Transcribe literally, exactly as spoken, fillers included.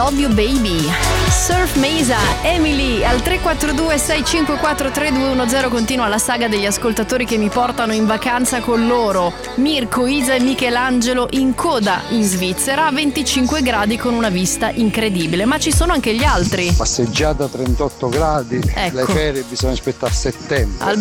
Love You Baby. Surf Mesa, Emily al tre quattro due sei cinque quattro tre due uno zero. Continua la saga degli ascoltatori che mi portano in vacanza con loro. Mirko, Isa e Michelangelo in coda in Svizzera a venticinque gradi con una vista incredibile. Ma ci sono anche gli altri. Passeggiata a trentotto gradi, Ecco. le ferie bisogna aspettare a settembre.